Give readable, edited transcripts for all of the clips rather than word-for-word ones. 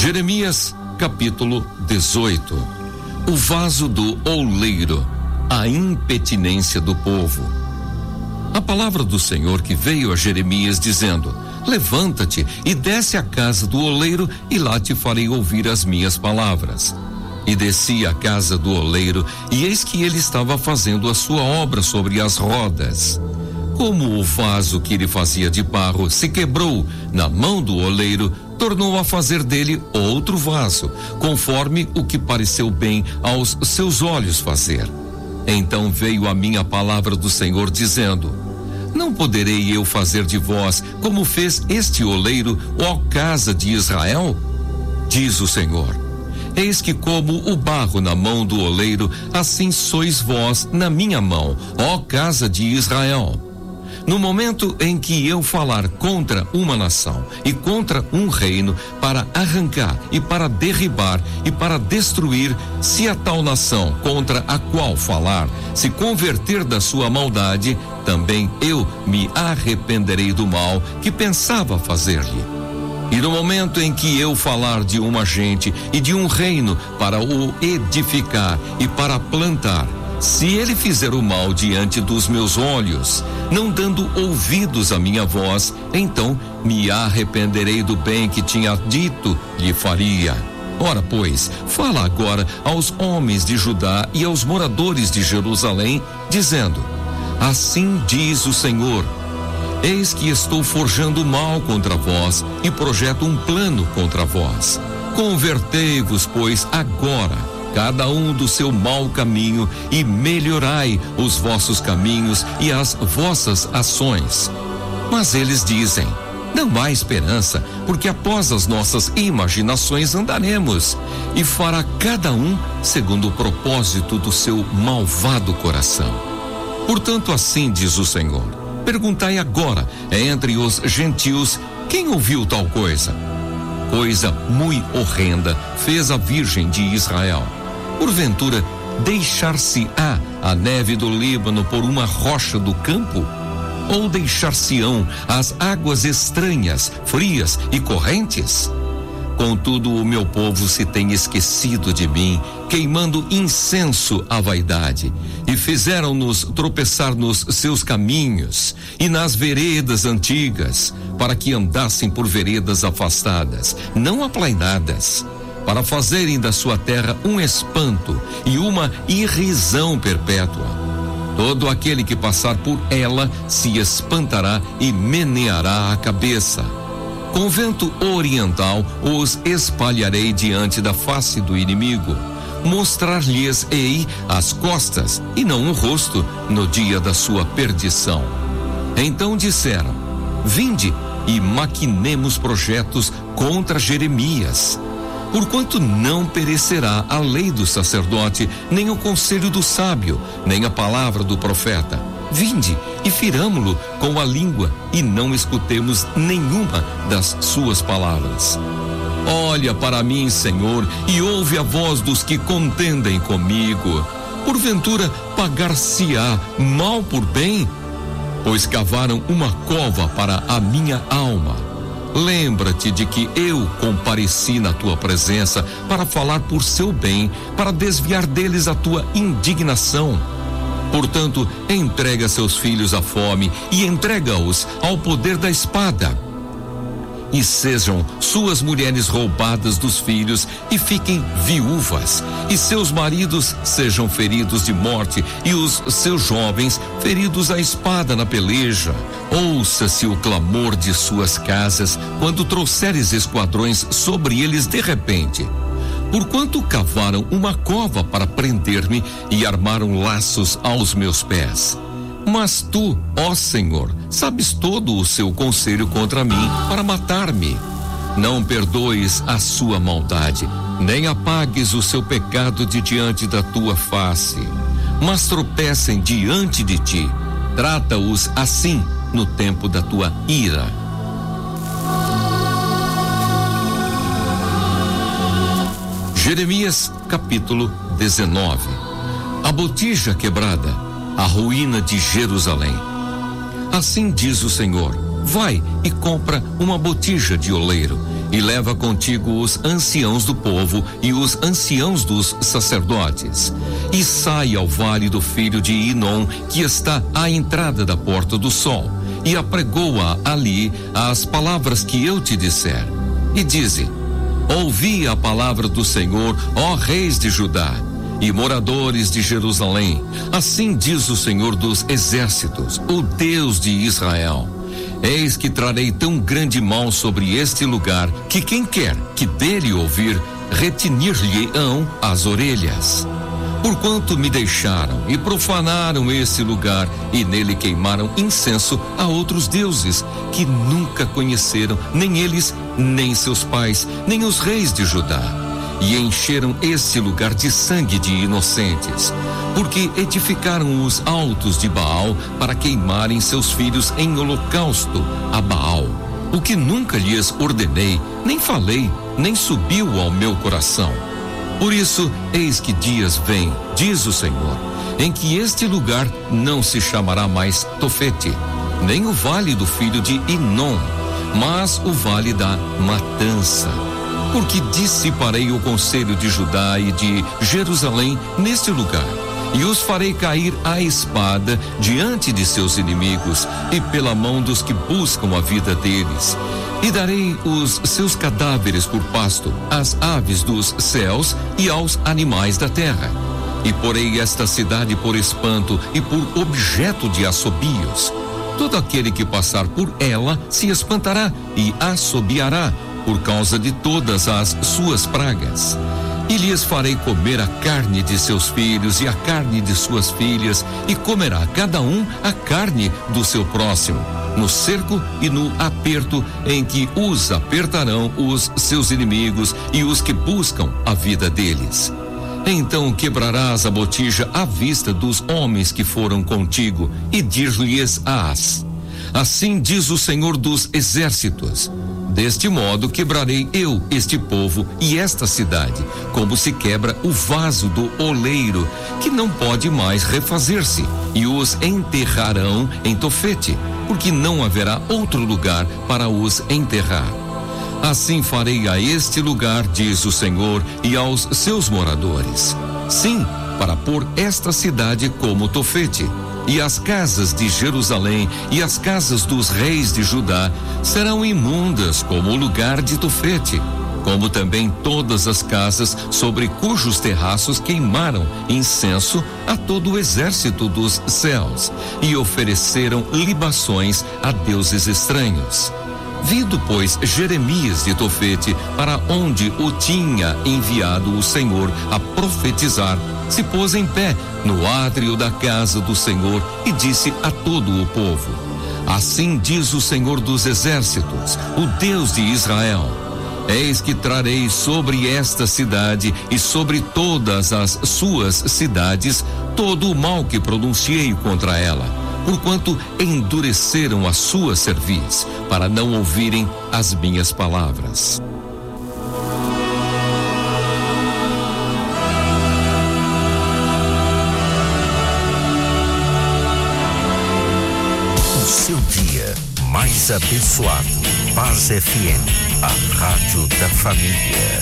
Jeremias, capítulo 18. O vaso do oleiro, a impetinência do povo. A palavra do Senhor que veio a Jeremias dizendo: levanta-te e desce à casa do oleiro, e lá te farei ouvir as minhas palavras. E desci à casa do oleiro, e eis que ele estava fazendo a sua obra sobre as rodas. Como o vaso que ele fazia de barro se quebrou na mão do oleiro, tornou a fazer dele outro vaso, conforme o que pareceu bem aos seus olhos fazer. Então veio a mim a palavra do Senhor dizendo: não poderei eu fazer de vós como fez este oleiro, ó casa de Israel? Diz o Senhor: eis que como o barro na mão do oleiro, assim sois vós na minha mão, ó casa de Israel. No momento em que eu falar contra uma nação e contra um reino, para arrancar e para derribar e para destruir, se a tal nação contra a qual falar se converter da sua maldade, também eu me arrependerei do mal que pensava fazer-lhe. E no momento em que eu falar de uma gente e de um reino para o edificar e para plantar, se ele fizer o mal diante dos meus olhos, não dando ouvidos à minha voz, então me arrependerei do bem que tinha dito lhe faria. Ora, pois, fala agora aos homens de Judá e aos moradores de Jerusalém, dizendo: assim diz o Senhor: eis que estou forjando mal contra vós e projeto um plano contra vós. Convertei-vos, pois, agora, cada um do seu mau caminho, e melhorai os vossos caminhos e as vossas ações. Mas eles dizem: não há esperança, porque após as nossas imaginações andaremos, e fará cada um segundo o propósito do seu malvado coração. Portanto, assim diz o Senhor: perguntai agora entre os gentios, quem ouviu tal coisa? Coisa muito horrenda fez a Virgem de Israel. Porventura, deixar-se-á a neve do Líbano por uma rocha do campo? Ou deixar-se-ão as águas estranhas, frias e correntes? Contudo, o meu povo se tem esquecido de mim, queimando incenso à vaidade, e fizeram-nos tropeçar nos seus caminhos e nas veredas antigas, para que andassem por veredas afastadas, não aplainadas, para fazerem da sua terra um espanto e uma irrisão perpétua. Todo aquele que passar por ela se espantará e meneará a cabeça. Com vento oriental os espalharei diante da face do inimigo. Mostrar-lhes-ei as costas e não o rosto no dia da sua perdição. Então disseram: vinde e maquinemos projetos contra Jeremias. Porquanto não perecerá a lei do sacerdote, nem o conselho do sábio, nem a palavra do profeta. Vinde e firamo-lo com a língua, e não escutemos nenhuma das suas palavras. Olha para mim, Senhor, e ouve a voz dos que contendem comigo. Porventura pagar-se-á mal por bem? Pois cavaram uma cova para a minha alma. Lembra-te de que eu compareci na tua presença para falar por seu bem, para desviar deles a tua indignação. Portanto, entrega seus filhos à fome e entrega-os ao poder da espada. E sejam suas mulheres roubadas dos filhos e fiquem viúvas, e seus maridos sejam feridos de morte, e os seus jovens feridos à espada na peleja. Ouça-se o clamor de suas casas quando trouxeres esquadrões sobre eles de repente. Porquanto cavaram uma cova para prender-me e armaram laços aos meus pés. Mas tu, ó Senhor, sabes todo o seu conselho contra mim para matar-me. Não perdoes a sua maldade, nem apagues o seu pecado de diante da tua face, mas tropecem diante de ti. Trata-os assim no tempo da tua ira. Jeremias, capítulo 19. A botija quebrada, a ruína de Jerusalém. Assim diz o Senhor: vai e compra uma botija de oleiro e leva contigo os anciãos do povo e os anciãos dos sacerdotes, e sai ao vale do filho de Inom, que está à entrada da porta do sol, e apregoa ali as palavras que eu te disser. E dize: ouvi a palavra do Senhor, ó reis de Judá e moradores de Jerusalém. Assim diz o Senhor dos exércitos, o Deus de Israel: eis que trarei tão grande mal sobre este lugar, que quem quer que dele ouvir, retinir-lhe-ão as orelhas. Porquanto me deixaram e profanaram esse lugar, e nele queimaram incenso a outros deuses, que nunca conheceram, nem eles, nem seus pais, nem os reis de Judá. E encheram esse lugar de sangue de inocentes, porque edificaram os altos de Baal para queimarem seus filhos em holocausto a Baal, o que nunca lhes ordenei, nem falei, nem subiu ao meu coração. Por isso, eis que dias vêm, diz o Senhor, em que este lugar não se chamará mais Tofete, nem o vale do filho de Inom, mas o vale da matança. Porque dissiparei o conselho de Judá e de Jerusalém neste lugar, e os farei cair à espada diante de seus inimigos e pela mão dos que buscam a vida deles. E darei os seus cadáveres por pasto às aves dos céus e aos animais da terra. E porei esta cidade por espanto e por objeto de assobios. Todo aquele que passar por ela se espantará e assobiará por causa de todas as suas pragas. E lhes farei comer a carne de seus filhos e a carne de suas filhas, e comerá cada um a carne do seu próximo, no cerco e no aperto em que os apertarão os seus inimigos e os que buscam a vida deles. Então quebrarás a botija à vista dos homens que foram contigo, e dir-lhes-ás: assim diz o Senhor dos exércitos: deste modo quebrarei eu este povo e esta cidade, como se quebra o vaso do oleiro, que não pode mais refazer-se, e os enterrarão em Tofete, porque não haverá outro lugar para os enterrar. Assim farei a este lugar, diz o Senhor, e aos seus moradores. Sim, para pôr esta cidade como Tofete. E as casas de Jerusalém e as casas dos reis de Judá serão imundas como o lugar de Tofete, como também todas as casas sobre cujos terraços queimaram incenso a todo o exército dos céus e ofereceram libações a deuses estranhos. Vindo, pois, Jeremias de Tofete, para onde o tinha enviado o Senhor a profetizar, se pôs em pé no átrio da casa do Senhor e disse a todo o povo: assim diz o Senhor dos exércitos, o Deus de Israel: eis que trarei sobre esta cidade e sobre todas as suas cidades todo o mal que pronunciei contra ela, porquanto endureceram a sua cerviz, para não ouvirem as minhas palavras. Seu dia mais abençoado. Paz FM, a rádio da família.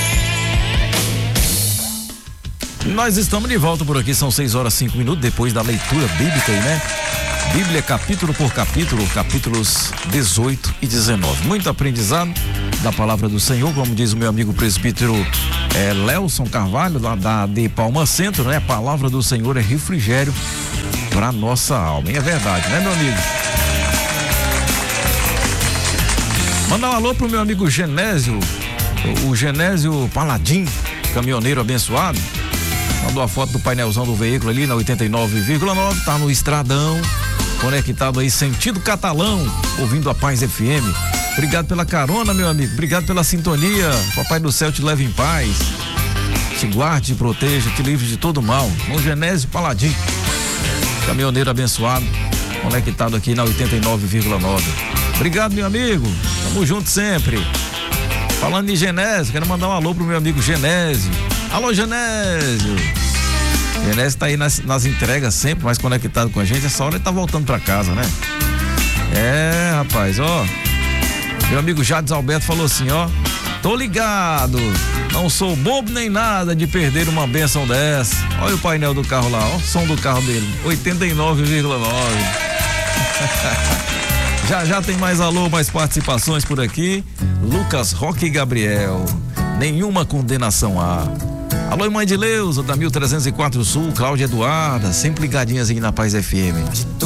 Nós estamos de volta por aqui, são 6h05 depois da leitura bíblica aí, né? Bíblia capítulo por capítulo, capítulos 18 e 19. Muito aprendizado da palavra do Senhor, como diz o meu amigo presbítero Lelson Carvalho, lá de Palma Centro, né? A palavra do Senhor é refrigério para nossa alma. E é verdade, né, meu amigo? Mandar um alô pro meu amigo Genésio, o Genésio Paladim, caminhoneiro abençoado. Mandou a foto do painelzão do veículo ali na 89,9, tá no estradão, conectado aí, sentido Catalão, ouvindo a Paz FM. Obrigado pela carona, meu amigo, obrigado pela sintonia. Papai do céu te leve em paz, te guarde, te proteja, te livre de todo mal. O Genésio Paladim, caminhoneiro abençoado, conectado aqui na 89,9. Obrigado, meu amigo, tamo junto sempre. Falando em Genésio, quero mandar um alô pro meu amigo Genésio. Alô, Genésio. Genésio tá aí nas entregas sempre, mais conectado com a gente. Essa hora ele tá voltando pra casa, né? É, rapaz, ó. Meu amigo Jades Alberto falou assim, ó: tô ligado, não sou bobo nem nada de perder uma bênção dessa. Olha o painel do carro lá, ó, o som do carro dele, 89,9. Já tem mais alô, mais participações por aqui. Lucas Roque Gabriel, nenhuma condenação há. Alô, mãe de Leusa, da 1304 Sul, Cláudia Eduarda, sempre ligadinhas aí na Paz FM.